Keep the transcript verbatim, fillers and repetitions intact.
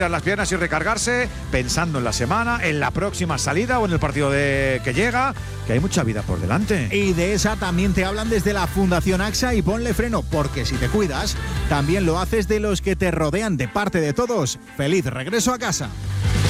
las piernas y recargarse, pensando en la semana, en la próxima salida o en el partido de que llega, que hay mucha vida por delante. Y de esa también te hablan desde la Fundación AXA y Ponle Freno, porque si te cuidas, también lo haces de los que te rodean. De parte de todos, feliz regreso a casa.